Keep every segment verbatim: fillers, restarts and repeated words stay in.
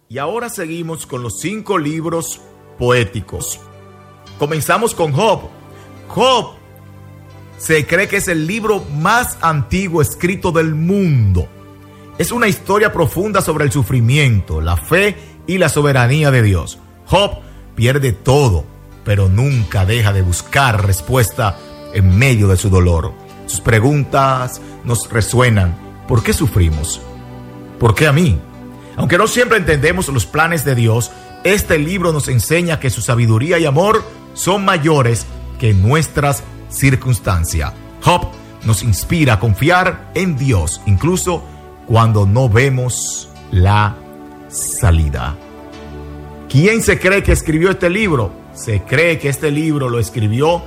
Y ahora seguimos con los cinco libros poéticos. Comenzamos con Job. Job se cree que es el libro más antiguo escrito del mundo. Es una historia profunda sobre el sufrimiento, la fe y la soberanía de Dios. Job pierde todo, pero nunca deja de buscar respuesta en medio de su dolor. Sus preguntas nos resuenan. ¿Por qué sufrimos? ¿Por qué a mí? Aunque no siempre entendemos los planes de Dios, este libro nos enseña que su sabiduría y amor son mayores que nuestras circunstancias. Job nos inspira a confiar en Dios, incluso cuando no vemos la salida. ¿Quién se cree que escribió este libro? Se cree que este libro lo escribió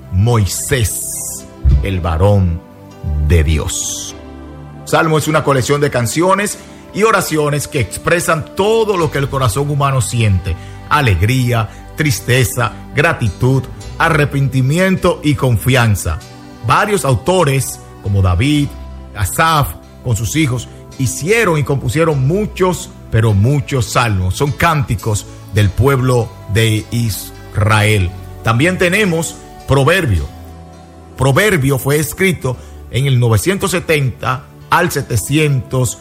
Moisés, el varón de Dios. Salmo es una colección de canciones y oraciones que expresan todo lo que el corazón humano siente: alegría, tristeza, gratitud, arrepentimiento y confianza. Varios autores, como David, Asaf, con sus hijos, hicieron y compusieron muchos, pero muchos salmos. Son cánticos del pueblo de Israel. También tenemos Proverbio. Proverbio fue escrito en el novecientos setenta al setecientos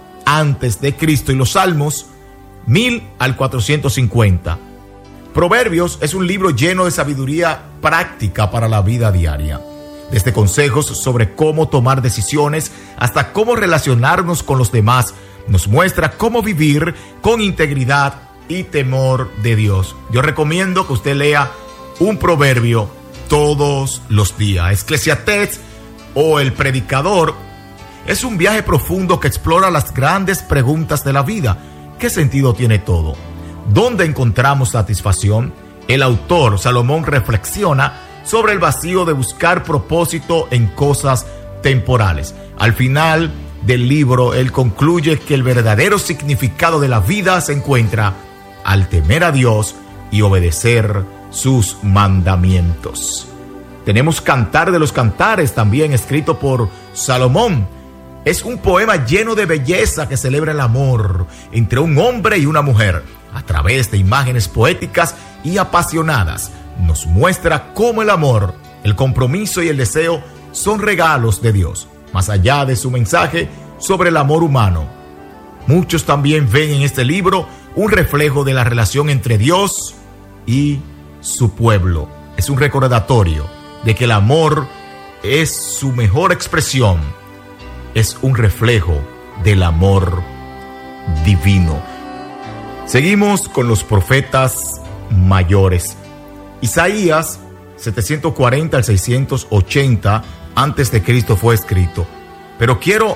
antes de Cristo y los Salmos mil al cuatrocientos cincuenta. Proverbios es un libro lleno de sabiduría práctica para la vida diaria. Desde consejos sobre cómo tomar decisiones hasta cómo relacionarnos con los demás, nos muestra cómo vivir con integridad y temor de Dios. Yo recomiendo que usted lea un proverbio todos los días. Eclesiastés o El Predicador es un viaje profundo que explora las grandes preguntas de la vida. ¿Qué sentido tiene todo? ¿Dónde encontramos satisfacción? El autor, Salomón, reflexiona sobre el vacío de buscar propósito en cosas temporales. Al final del libro, él concluye que el verdadero significado de la vida se encuentra al temer a Dios y obedecer sus mandamientos. Tenemos Cantar de los Cantares, también escrito por Salomón. Es un poema lleno de belleza que celebra el amor entre un hombre y una mujer. A través de imágenes poéticas y apasionadas, nos muestra cómo el amor, el compromiso y el deseo son regalos de Dios, más allá de su mensaje sobre el amor humano. Muchos también ven en este libro un reflejo de la relación entre Dios y su pueblo. Es un recordatorio de que el amor es su mejor expresión. Es un reflejo del amor divino. Seguimos con los profetas mayores. Isaías, setecientos cuarenta al seiscientos ochenta antes de Cristo fue escrito. Pero quiero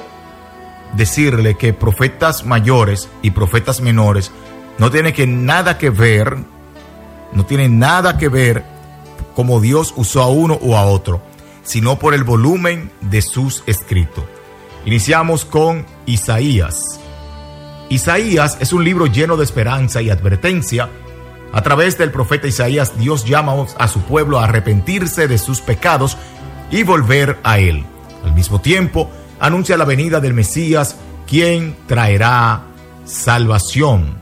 decirle que profetas mayores y profetas menores no tienen que nada que ver, no tienen nada que ver cómo Dios usó a uno o a otro, sino por el volumen de sus escritos. Iniciamos con Isaías. Isaías es un libro lleno de esperanza y advertencia. A través del profeta Isaías, Dios llama a su pueblo a arrepentirse de sus pecados y volver a Él. Al mismo tiempo, anuncia la venida del Mesías, quien traerá salvación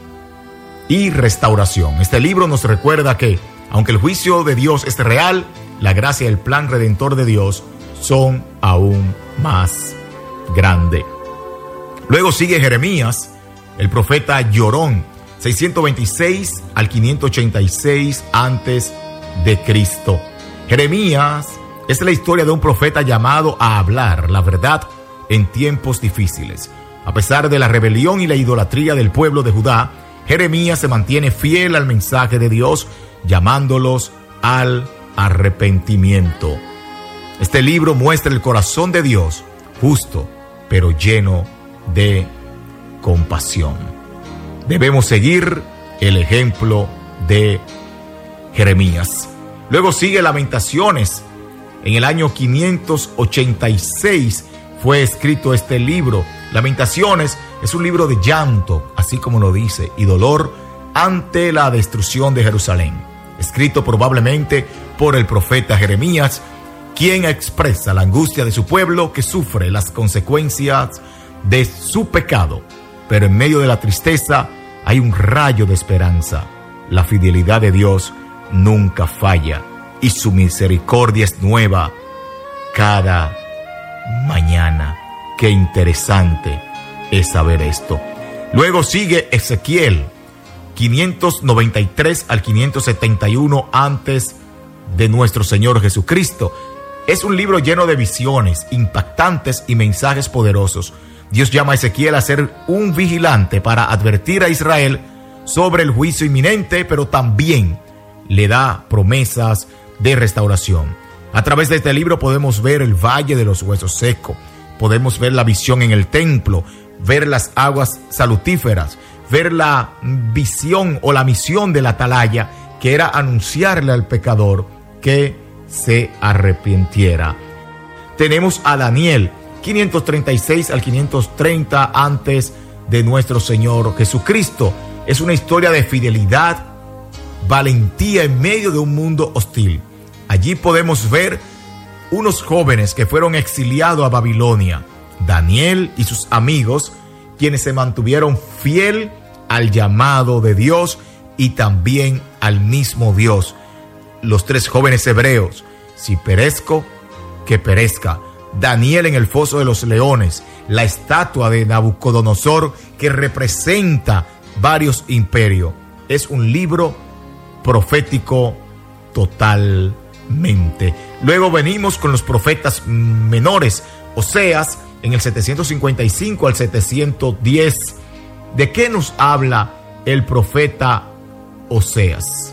y restauración. Este libro nos recuerda que, aunque el juicio de Dios es real, la gracia y el plan redentor de Dios son aún más grande. Luego sigue Jeremías, el profeta llorón, seiscientos veintiséis al quinientos ochenta y seis antes de Cristo. Jeremías es la historia de un profeta llamado a hablar la verdad en tiempos difíciles. A pesar de la rebelión y la idolatría del pueblo de Judá, Jeremías se mantiene fiel al mensaje de Dios, llamándolos al arrepentimiento. Este libro muestra el corazón de Dios, justo, pero lleno de compasión. Debemos seguir el ejemplo de Jeremías. Luego sigue Lamentaciones. En el año quinientos ochenta y seis fue escrito este libro. Lamentaciones es un libro de llanto, así como lo dice, y dolor ante la destrucción de Jerusalén. Escrito probablemente por el profeta Jeremías, quien expresa la angustia de su pueblo que sufre las consecuencias de su pecado, pero en medio de la tristeza hay un rayo de esperanza. La fidelidad de Dios nunca falla y su misericordia es nueva cada mañana. Qué interesante es saber esto. Luego sigue Ezequiel, quinientos noventa y tres al quinientos setenta y uno antes de nuestro Señor Jesucristo. Es un libro lleno de visiones impactantes y mensajes poderosos. Dios llama a Ezequiel a ser un vigilante para advertir a Israel sobre el juicio inminente, pero también le da promesas de restauración. A través de este libro podemos ver el valle de los huesos secos, podemos ver la visión en el templo, ver las aguas salutíferas, ver la visión o la misión de la atalaya, que era anunciarle al pecador que se arrepintiera. Tenemos a Daniel, quinientos treinta y seis al quinientos treinta antes de nuestro Señor Jesucristo. Es una historia de fidelidad, valentía en medio de un mundo hostil. Allí podemos ver unos jóvenes que fueron exiliados a Babilonia, Daniel y sus amigos, quienes se mantuvieron fiel al llamado de Dios y también al mismo Dios. Los tres jóvenes hebreos, si perezco, que perezca. Daniel en el foso de los leones, la estatua de Nabucodonosor que representa varios imperios. Es un libro profético totalmente. Luego venimos con los profetas menores, Oseas en el setecientos cincuenta y cinco al setecientos diez. ¿De qué nos habla el profeta Oseas?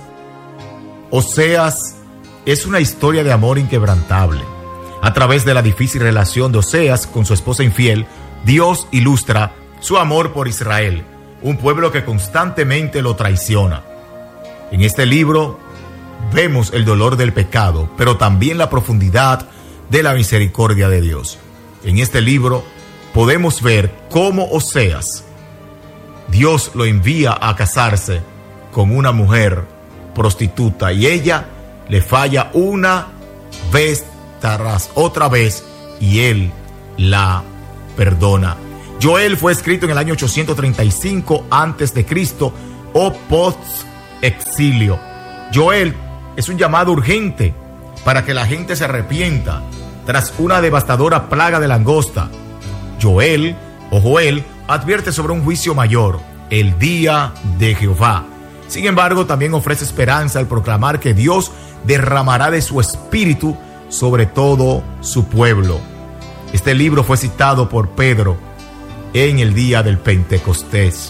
Oseas es una historia de amor inquebrantable. A través de la difícil relación de Oseas con su esposa infiel, Dios ilustra su amor por Israel, un pueblo que constantemente lo traiciona. En este libro vemos el dolor del pecado, pero también la profundidad de la misericordia de Dios. En este libro podemos ver cómo Oseas, Dios lo envía a casarse con una mujer prostituta y ella le falla una vez tras otra vez y él la perdona. Joel fue escrito en el año ochocientos treinta y cinco antes de Cristo o post exilio. Joel es un llamado urgente para que la gente se arrepienta tras una devastadora plaga de langosta. Joel o Joel advierte sobre un juicio mayor, el día de Jehová. Sin embargo, también ofrece esperanza al proclamar que Dios derramará de su espíritu sobre todo su pueblo. Este libro fue citado por Pedro en el día del Pentecostés.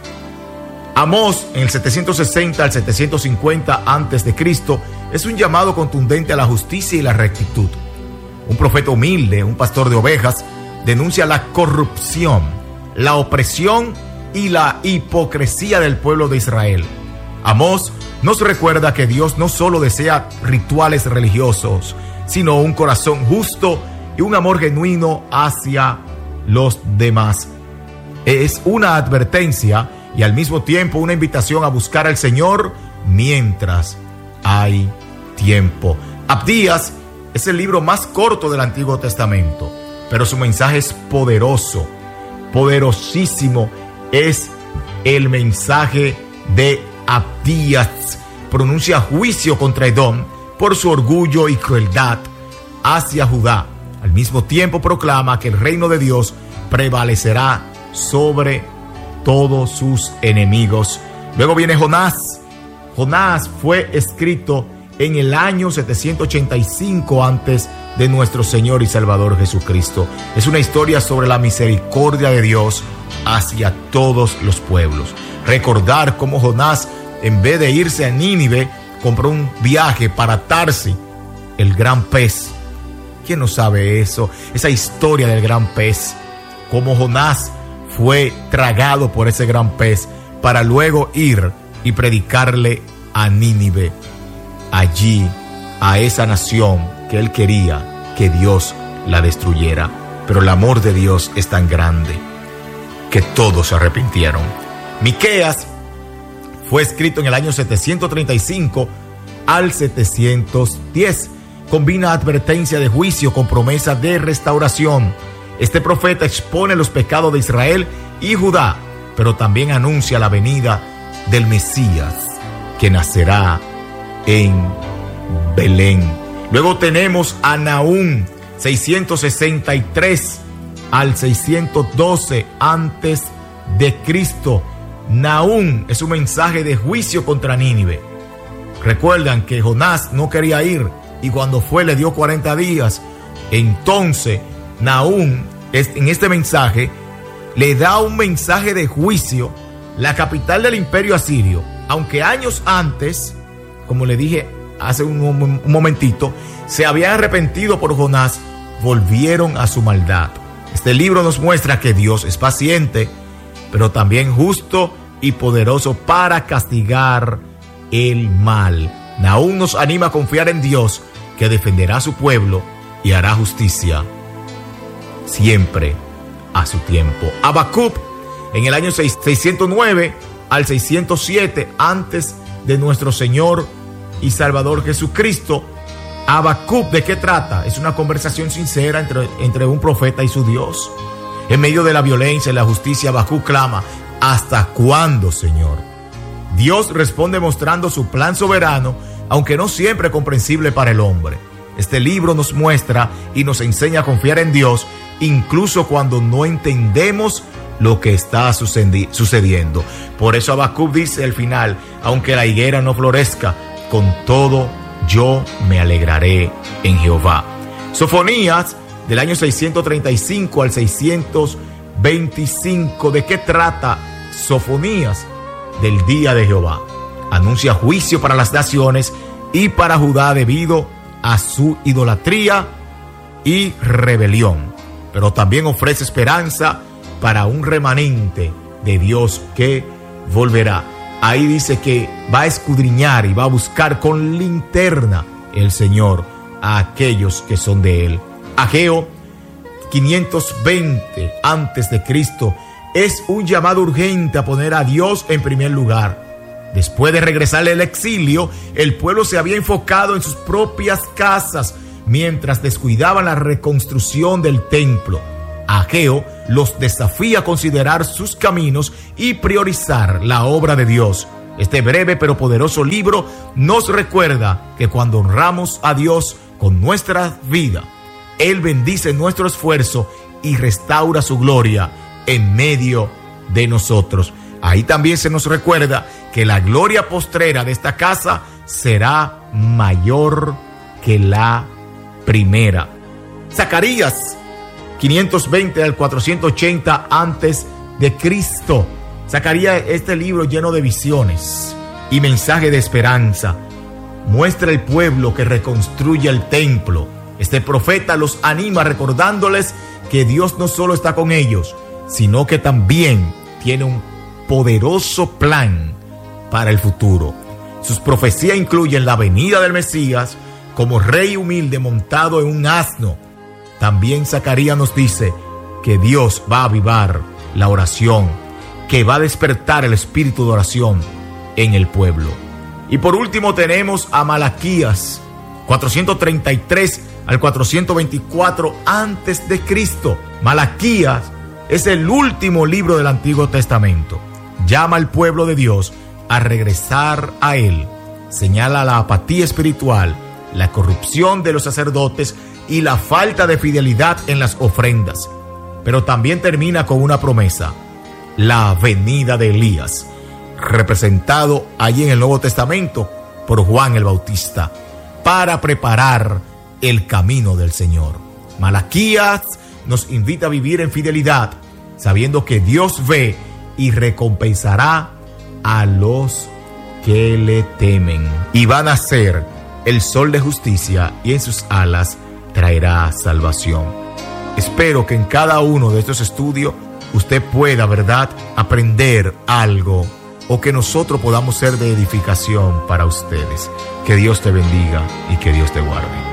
Amós, en el setecientos sesenta al setecientos cincuenta antes de Cristo, es un llamado contundente a la justicia y la rectitud. Un profeta humilde, un pastor de ovejas, denuncia la corrupción, la opresión y la hipocresía del pueblo de Israel. Amós nos recuerda que Dios no solo desea rituales religiosos, sino un corazón justo y un amor genuino hacia los demás. Es una advertencia y al mismo tiempo una invitación a buscar al Señor mientras hay tiempo. Abdías es el libro más corto del Antiguo Testamento, pero su mensaje es poderoso, poderosísimo. Es el mensaje de Abdías. Pronuncia juicio contra Edom por su orgullo y crueldad hacia Judá. Al mismo tiempo proclama que el reino de Dios prevalecerá sobre todos sus enemigos. Luego viene Jonás. Jonás fue escrito en el año setecientos ochenta y cinco antes de nuestro Señor y Salvador Jesucristo. Es una historia sobre la misericordia de Dios hacia todos los pueblos. Recordar cómo Jonás, en vez de irse a Nínive, compró un viaje para Tarsis, el gran pez. ¿Quién no sabe eso? Esa historia del gran pez. Cómo Jonás fue tragado por ese gran pez para luego ir y predicarle a Nínive. Allí, a esa nación que él quería que Dios la destruyera. Pero el amor de Dios es tan grande que todos se arrepintieron. Miqueas fue escrito en el año setecientos treinta y cinco al setecientos diez. Combina advertencia de juicio con promesa de restauración. Este profeta expone los pecados de Israel y Judá pero también anuncia la venida del Mesías que nacerá en Belén. Luego tenemos a Nahum, seiscientos sesenta y tres al seiscientos doce antes de Cristo. Nahum es un mensaje de juicio contra Nínive. Recuerdan que Jonás no quería ir y cuando fue le dio cuarenta días. Entonces Nahum en este mensaje le da un mensaje de juicio, la capital del imperio asirio, aunque años antes, como le dije hace un, un momentito, se habían arrepentido por Jonás, volvieron a su maldad. Este libro nos muestra que Dios es paciente, pero también justo y poderoso para castigar el mal. Nahum nos anima a confiar en Dios, que defenderá a su pueblo y hará justicia siempre a su tiempo. Habacuc, en el año seiscientos nueve al seiscientos siete antes de nuestro Señor y Salvador Jesucristo. Habacuc, ¿de qué trata? Es una conversación sincera entre, entre un profeta y su Dios. En medio de la violencia y la justicia, Habacuc clama: ¿hasta cuándo, Señor? Dios responde mostrando su plan soberano, aunque no siempre comprensible para el hombre. Este libro nos muestra y nos enseña a confiar en Dios, incluso cuando no entendemos lo que está sucediendo. Por eso Habacuc dice al final: aunque la higuera no florezca, con todo yo me alegraré en Jehová. Sofonías, del año seiscientos treinta y cinco al seiscientos veinticinco. ¿De qué trata Sofonías? Del día de Jehová. Anuncia juicio para las naciones y para Judá debido a su idolatría y rebelión, pero también ofrece esperanza para un remanente de Dios que volverá. Ahí dice que va a escudriñar y va a buscar con linterna el Señor a aquellos que son de él. Ageo, quinientos veinte antes de Cristo, es un llamado urgente a poner a Dios en primer lugar. Después de regresar del exilio, el pueblo se había enfocado en sus propias casas mientras descuidaban la reconstrucción del templo. Ageo los desafía a considerar sus caminos y priorizar la obra de Dios. Este breve pero poderoso libro nos recuerda que cuando honramos a Dios con nuestra vida, Él bendice nuestro esfuerzo y restaura su gloria en medio de nosotros. Ahí también se nos recuerda que la gloria postrera de esta casa será mayor que la primera. Zacarías, quinientos veinte al cuatrocientos ochenta antes de Cristo. Zacarías, este libro lleno de visiones y mensaje de esperanza, muestra el pueblo que reconstruye el templo. Este profeta los anima recordándoles que Dios no solo está con ellos, sino que también tiene un poderoso plan para el futuro. Sus profecías incluyen la venida del Mesías como rey humilde montado en un asno. También Zacarías nos dice que Dios va a avivar la oración, que va a despertar el espíritu de oración en el pueblo. Y por último tenemos a Malaquías, cuatrocientos treinta y tres al cuatrocientos veinticuatro antes de Cristo. Malaquías es el último libro del Antiguo Testamento. Llama al pueblo de Dios a regresar a Él. Señala la apatía espiritual, la corrupción de los sacerdotes y la falta de fidelidad en las ofrendas. Pero también termina con una promesa: la venida de Elías, representado allí en el Nuevo Testamento por Juan el Bautista, para preparar el camino del Señor. Malaquías nos invita a vivir en fidelidad, sabiendo que Dios ve y recompensará a los que le temen. Y va a nacer el sol de justicia y en sus alas traerá salvación. Espero que en cada uno de estos estudios usted pueda, ¿verdad?, aprender algo, o que nosotros podamos ser de edificación para ustedes. Que Dios te bendiga y que Dios te guarde.